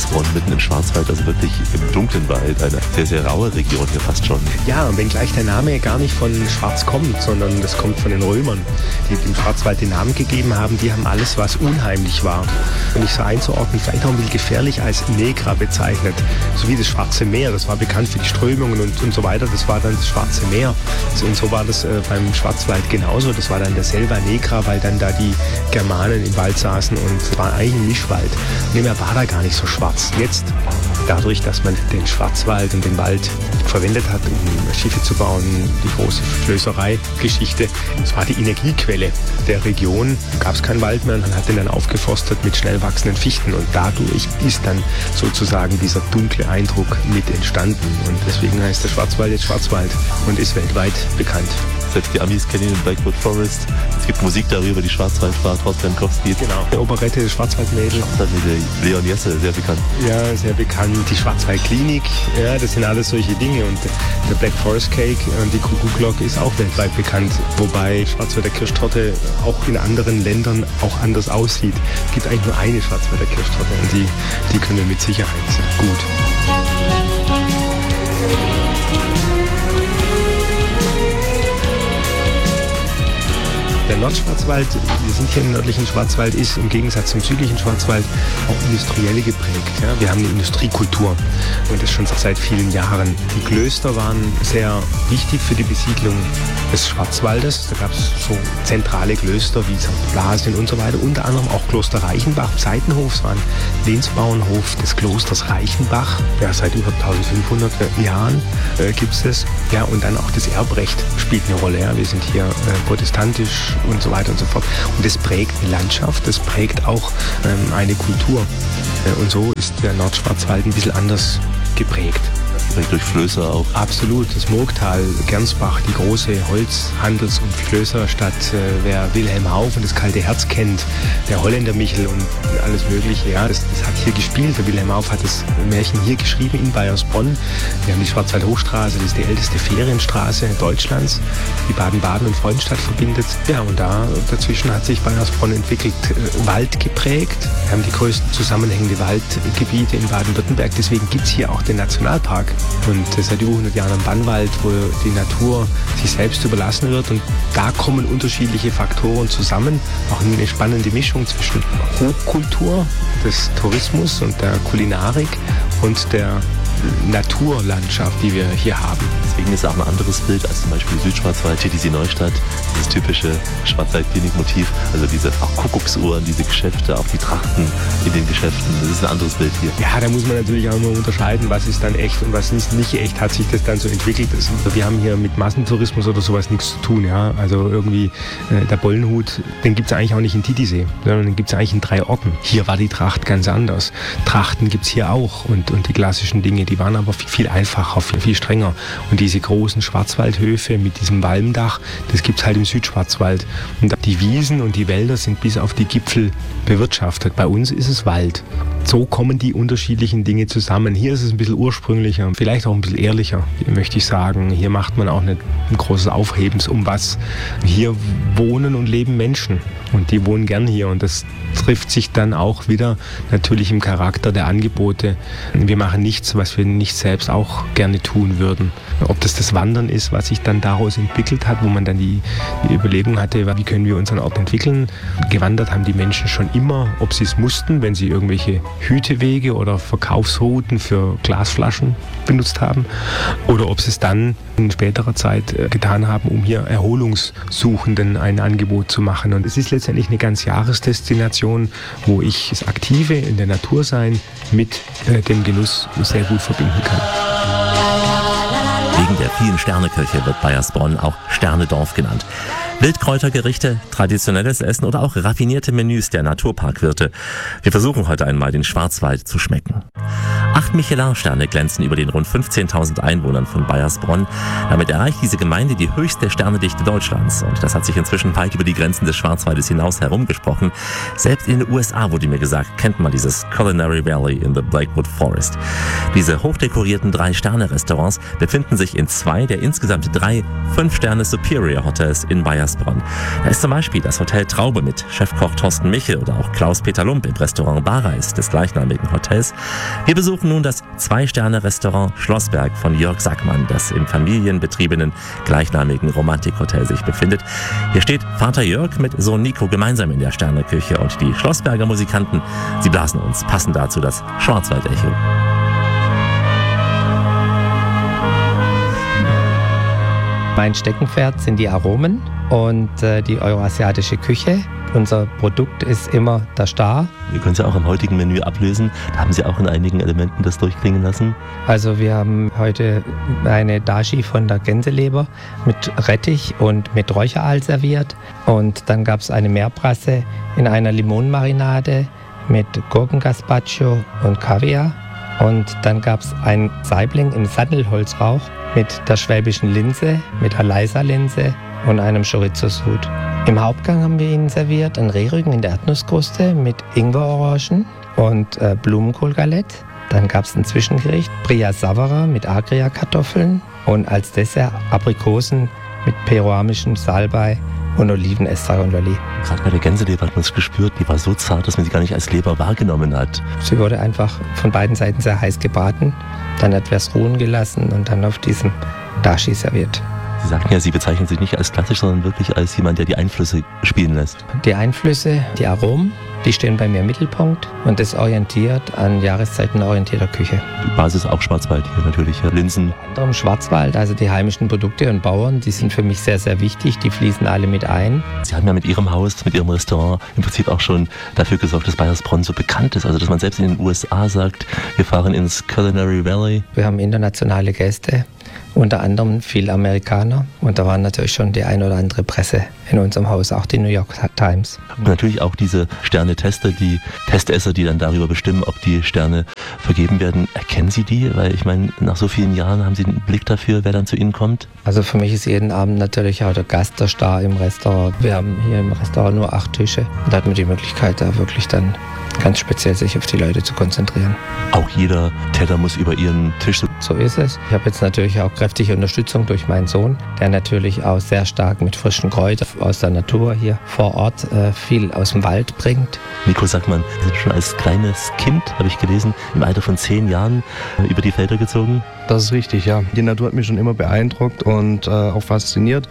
Bayersbronn, mitten im Schwarzwald, also wirklich im dunklen Wald, eine sehr, sehr raue Region hier fast schon. Ja, und wenngleich der Name gar nicht von Schwarz kommt, sondern das kommt von den Römern, die dem Schwarzwald den Namen gegeben haben. Die haben alles, was unheimlich war, und nicht so einzuordnen, vielleicht auch ein bisschen gefährlich, als Negra bezeichnet. So wie das Schwarze Meer, das war bekannt für die Strömungen und so weiter, das war dann das Schwarze Meer. Und so war das beim Schwarzwald genauso. Das war dann der Selva Negra, weil dann da die Germanen im Wald saßen, und es war eigentlich ein Mischwald. Und er war da gar nicht so schwarz. Jetzt, dadurch, dass man den Schwarzwald und den Wald verwendet hat, um Schiffe zu bauen, die große Schlösserei-Geschichte, das war die Energiequelle der Region. Gab es keinen Wald mehr, und man hat den dann aufgeforstet mit schnell wachsenden Fichten, und dadurch ist dann sozusagen dieser dunkle Eindruck mit entstanden, und deswegen heißt der Schwarzwald jetzt Schwarzwald und ist weltweit bekannt. Selbst die Amis kennen den Blackwood Forest. Es gibt Musik darüber, die Schwarzwaldfahrt, Horst Jankowski. Genau. Die Operette, das Schwarzwaldmädel. Leon Jesse, sehr bekannt. Ja, sehr bekannt. Die Schwarzwaldklinik, ja, das sind alles solche Dinge. Und der Black Forest Cake und die Kuckuckglocke ist auch weltweit bekannt. Wobei Schwarzwälder Kirschtorte auch in anderen Ländern auch anders aussieht. Es gibt eigentlich nur eine Schwarzwälder Kirschtorte, und die können wir mit Sicherheit gut. Der Nordschwarzwald, wir sind hier im nördlichen Schwarzwald, ist im Gegensatz zum südlichen Schwarzwald auch industriell geprägt. Ja? Wir haben eine Industriekultur, und das schon seit vielen Jahren. Die Klöster waren sehr wichtig für die Besiedlung des Schwarzwaldes. Da gab es so zentrale Klöster wie St. Blasien und so weiter. Unter anderem auch Kloster Reichenbach, Seitenhof, war ein Lehnsbauernhof des Klosters Reichenbach. Ja, seit über 1500 Jahren gibt es das. Ja, und dann auch das Erbrecht spielt eine Rolle. Ja? Wir sind hier protestantisch und so weiter und so fort. Und das prägt eine Landschaft, das prägt auch eine Kultur. Und so ist der Nordschwarzwald ein bisschen anders geprägt. Durch Flößer auch. Absolut, das Murgtal, Gernsbach, die große Holz-, Handels- und Flößerstadt. Wer Wilhelm Hauff und das kalte Herz kennt, der Holländer Michel und alles Mögliche, ja, das hat hier gespielt. Der Wilhelm Hauff hat das Märchen hier geschrieben in Bayersbronn. Wir haben die Schwarzwald-Hochstraße, das ist die älteste Ferienstraße Deutschlands, die Baden-Baden und Freudenstadt verbindet. Ja, und dazwischen hat sich Bayersbronn entwickelt, Wald geprägt. Wir haben die größten zusammenhängende Waldgebiete in Baden-Württemberg, deswegen gibt es hier auch den Nationalpark. Und seit über 100 Jahren am Bannwald, wo die Natur sich selbst überlassen wird. Und da kommen unterschiedliche Faktoren zusammen. Auch eine spannende Mischung zwischen Hochkultur, des Tourismus und der Kulinarik und der Naturlandschaft, die wir hier haben. Deswegen ist es auch ein anderes Bild als zum Beispiel Südschwarzwald, TTC Neustadt, dieses typische Schwarzwaldklinik-Motiv, also diese auch Kuckucksuhren, diese Geschäfte, auch die Trachten in den Geschäften, das ist ein anderes Bild hier. Ja, da muss man natürlich auch immer unterscheiden, was ist dann echt und was ist nicht echt, hat sich das dann so entwickelt. Wir haben hier mit Massentourismus oder sowas nichts zu tun, ja, also irgendwie der Bollenhut, den gibt es eigentlich auch nicht in Titisee, sondern den gibt es eigentlich in 3 Orten. Hier war die Tracht ganz anders. Trachten gibt es hier auch und die klassischen Dinge, die waren aber viel einfacher, viel strenger. Und diese großen Schwarzwaldhöfe mit diesem Walmdach, das gibt es halt im Südschwarzwald. Und die Wiesen und die Wälder sind bis auf die Gipfel bewirtschaftet. Bei uns ist es Wald. So kommen die unterschiedlichen Dinge zusammen. Hier ist es ein bisschen ursprünglicher, vielleicht auch ein bisschen ehrlicher, möchte ich sagen. Hier macht man auch nicht ein großes Aufhebens um was. Hier wohnen und leben Menschen und die wohnen gern hier und das trifft sich dann auch wieder natürlich im Charakter der Angebote. Wir machen nichts, was wir nicht selbst auch gerne tun würden. Ob das Wandern ist, was sich dann daraus entwickelt hat, wo man dann die Überlegung hatte, wie können wir unseren Ort entwickeln. Gewandert haben die Menschen schon immer, ob sie es mussten, wenn sie irgendwelche Hütewege oder Verkaufsrouten für Glasflaschen benutzt haben, oder ob sie es dann in späterer Zeit getan haben, um hier Erholungssuchenden ein Angebot zu machen. Und es ist letztendlich eine ganz Jahresdestination, wo ich das Aktive in der Natur sein mit dem Genuss sehr gut verbinden kann. Wegen der vielen Sternekirche wird Bayersbronn auch Sternedorf genannt. Wildkräutergerichte, traditionelles Essen oder auch raffinierte Menüs der Naturparkwirte. Wir versuchen heute einmal den Schwarzwald zu schmecken. 8 Michelin-Sterne glänzen über den rund 15.000 Einwohnern von Bayersbronn. Damit erreicht diese Gemeinde die höchste Sternedichte Deutschlands. Und das hat sich inzwischen weit über die Grenzen des Schwarzwaldes hinaus herumgesprochen. Selbst in den USA, wurde mir gesagt, kennt man dieses Culinary Valley in the Blackwood Forest. Diese hochdekorierten 3-Sterne-Restaurants befinden sich in 2 der insgesamt 3 5-Sterne Superior Hotels in Bayersbronn. Baiersbronn. Da ist zum Beispiel das Hotel Traube mit Chefkoch Thorsten Michel oder auch Klaus-Peter Lump im Restaurant Barreis des gleichnamigen Hotels. Wir besuchen nun das 2-Sterne-Restaurant Schlossberg von Jörg Sackmann, das im familienbetriebenen gleichnamigen Romantikhotel sich befindet. Hier steht Vater Jörg mit Sohn Nico gemeinsam in der Sterneküche und die Schlossberger Musikanten, sie blasen uns passend dazu das Schwarzwaldecho. Mein Steckenpferd sind die Aromen und die euroasiatische Küche. Unser Produkt ist immer der Star. Wir können es ja auch im heutigen Menü ablösen. Da haben Sie auch in einigen Elementen das durchklingen lassen. Also wir haben heute eine Dashi von der Gänseleber mit Rettich und mit Räucheraal serviert. Und dann gab es eine Meerbrasse in einer Limonenmarinade mit Gurkengazpacho und Kaviar. Und dann gab es ein Saibling im Sandelholzrauch mit der schwäbischen Linse, mit der Leisa-Linse und einem Chorizo-Sud. Im Hauptgang haben wir Ihnen serviert einen Rehrücken in der Erdnusskruste mit Ingwerorangen und Blumenkohlgalette. Dann gab es ein Zwischengericht, Bria Savara mit Agria-Kartoffeln und als Dessert Aprikosen mit peruanischem Salbei und Olivenestragon-Lolli. Gerade bei der Gänseleber hat man es gespürt, die war so zart, dass man sie gar nicht als Leber wahrgenommen hat. Sie wurde einfach von beiden Seiten sehr heiß gebraten, dann etwas ruhen gelassen und dann auf diesem Dashi serviert. Sie sagten ja, Sie bezeichnen sich nicht als klassisch, sondern wirklich als jemand, der die Einflüsse spielen lässt. Die Einflüsse, die Aromen, die stehen bei mir im Mittelpunkt und das orientiert an Jahreszeiten orientierter Küche. Die Basis auch Schwarzwald hier natürlich, Linsen. Unter anderem Schwarzwald, also die heimischen Produkte und Bauern, die sind für mich sehr, sehr wichtig, die fließen alle mit ein. Sie haben ja mit Ihrem Haus, mit Ihrem Restaurant im Prinzip auch schon dafür gesorgt, dass Baiersbronn so bekannt ist. Also dass man selbst in den USA sagt, wir fahren ins Culinary Valley. Wir haben internationale Gäste. Unter anderem viele Amerikaner und da waren natürlich schon die ein oder andere Presse in unserem Haus, auch die New York Times. Und natürlich auch diese Sterne-Tester, die Testesser, die dann darüber bestimmen, ob die Sterne vergeben werden. Erkennen Sie die? Weil ich meine, nach so vielen Jahren haben Sie einen Blick dafür, wer dann zu Ihnen kommt? Also für mich ist jeden Abend natürlich auch der Gast der Star im Restaurant. Wir haben hier im Restaurant nur 8 Tische und da hat man die Möglichkeit, da wirklich dann ganz speziell sich auf die Leute zu konzentrieren. Auch jeder Teller muss über Ihren Tisch. So ist es. Ich habe jetzt natürlich auch kräftige Unterstützung durch meinen Sohn, der natürlich auch sehr stark mit frischen Kräutern aus der Natur hier vor Ort viel aus dem Wald bringt. Nico Sackmann, Sie sind schon als kleines Kind, habe ich gelesen, im Alter von 10 Jahren über die Felder gezogen. Das ist richtig, ja. Die Natur hat mich schon immer beeindruckt und auch fasziniert.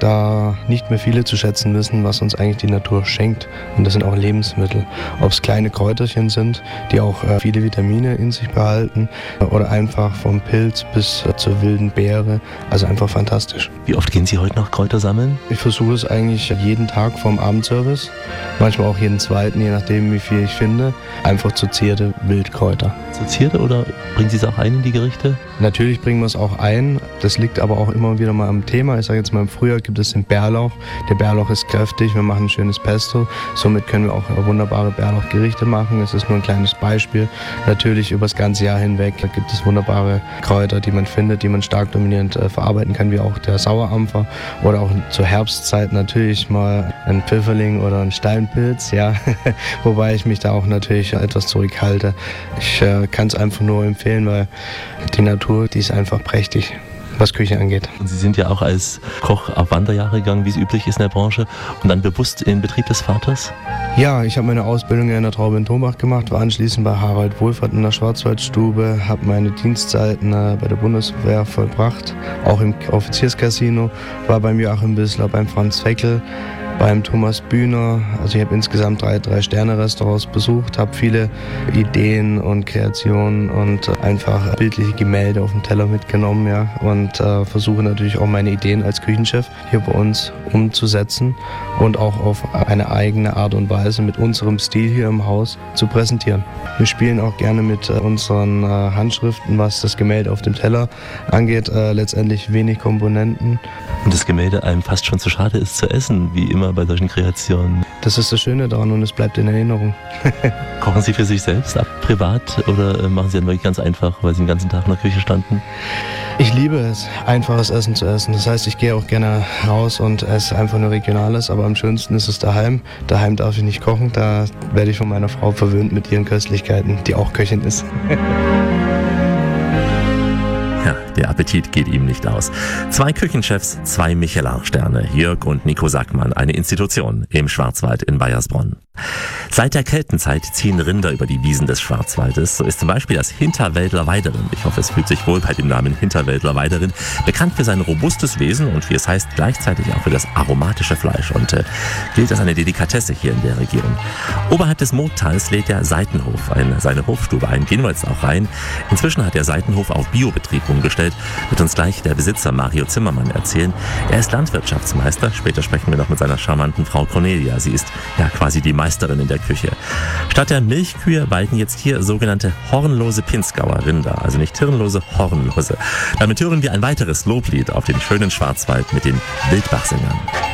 Da nicht mehr viele zu schätzen wissen, was uns eigentlich die Natur schenkt. Und das sind auch Lebensmittel. Ob es kleine Kräuterchen sind, die auch viele Vitamine in sich behalten oder einfach vom Pilz bis zur wilden Beere. Also einfach fantastisch. Wie oft gehen Sie heute noch Kräuter sammeln? Ich versuche es eigentlich jeden Tag vom Abendservice, manchmal auch jeden zweiten, je nachdem wie viel ich finde, einfach zuzierte Wildkräuter. Zuzierte oder bringen Sie es auch ein in die Gerichte? Natürlich bringen wir es auch ein, das liegt aber auch immer wieder mal am Thema. Ich sage jetzt mal, im Frühjahr gibt es den Bärlauch. Der Bärlauch ist kräftig, wir machen ein schönes Pesto. Somit können wir auch wunderbare Bärlauchgerichte machen. Es ist nur ein kleines Beispiel. Natürlich über das ganze Jahr hinweg gibt es wunderbare Kräuter, die man findet, die man stark dominierend verarbeiten kann, wie auch der Sauerampfer. Oder auch zur Herbstzeit natürlich mal ein Pfifferling oder ein Steinpilz. Ja. Wobei ich mich da auch natürlich etwas zurückhalte. Ich kann es einfach nur empfehlen, weil die Natur, die ist einfach prächtig, was Küche angeht. Und Sie sind ja auch als Koch auf Wanderjahre gegangen, wie es üblich ist in der Branche, und dann bewusst in Betrieb des Vaters? Ja, ich habe meine Ausbildung in der Traube in Thomach gemacht, war anschließend bei Harald Wohlfahrt in der Schwarzwaldstube, habe meine Dienstzeiten bei der Bundeswehr vollbracht, auch im Offizierscasino, war beim Joachim Bissler, beim Franz Feckel, beim Thomas Bühner. Also ich habe insgesamt 3 Sterne-Restaurants besucht, habe viele Ideen und Kreationen und einfach bildliche Gemälde auf dem Teller mitgenommen, ja, und versuche natürlich auch meine Ideen als Küchenchef hier bei uns umzusetzen und auch auf eine eigene Art und Weise mit unserem Stil hier im Haus zu präsentieren. Wir spielen auch gerne mit unseren Handschriften, was das Gemälde auf dem Teller angeht, letztendlich wenig Komponenten. Und das Gemälde einem fast schon zu schade ist zu essen, wie immer bei solchen Kreationen. Das ist das Schöne daran und es bleibt in Erinnerung. Kochen Sie für sich selbst ab, privat, oder machen Sie dann wirklich ganz einfach, weil Sie den ganzen Tag in der Küche standen? Ich liebe es, einfaches Essen zu essen. Das heißt, ich gehe auch gerne raus und esse einfach nur Regionales, aber am schönsten ist es daheim. Daheim darf ich nicht kochen, da werde ich von meiner Frau verwöhnt mit ihren Köstlichkeiten, die auch Köchin ist. Ja, der Appetit geht ihm nicht aus. 2 Küchenchefs, 2 Michelin-Sterne, Jörg und Nico Sackmann, eine Institution im Schwarzwald in Baiersbronn. Seit der Keltenzeit ziehen Rinder über die Wiesen des Schwarzwaldes. So ist zum Beispiel das Hinterwäldler Weiderind, ich hoffe, es fühlt sich wohl bei dem Namen Hinterwäldler Weiderind, bekannt für sein robustes Wesen und wie es heißt, gleichzeitig auch für das aromatische Fleisch und gilt als eine Delikatesse hier in der Region. Oberhalb des Murgtals lädt der Seitenhof seine Hofstube ein. Gehen wir jetzt auch rein. Inzwischen hat der Seitenhof auf Biobetrieb umgestellt, wird uns gleich der Besitzer Mario Zimmermann erzählen. Er ist Landwirtschaftsmeister. Später sprechen wir noch mit seiner charmanten Frau Cornelia. Sie ist ja quasi die Meisterin in der Küche. Statt der Milchkühe weiden jetzt hier sogenannte hornlose Pinzgauer Rinder, also nicht hirnlose, hornlose. Damit hören wir ein weiteres Loblied auf den schönen Schwarzwald mit den Wildbachsingern.